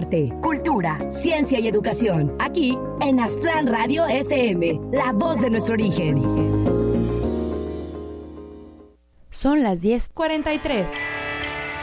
arte, cultura, ciencia y educación. Aquí en Aztlán Radio FM, la voz de nuestro origen. Son las 10:43.